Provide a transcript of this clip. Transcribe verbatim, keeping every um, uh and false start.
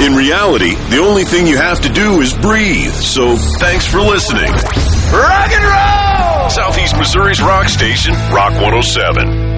In reality, the only thing you have to do is breathe. So thanks for listening. Rock and roll! Southeast Missouri's rock station, Rock one oh seven.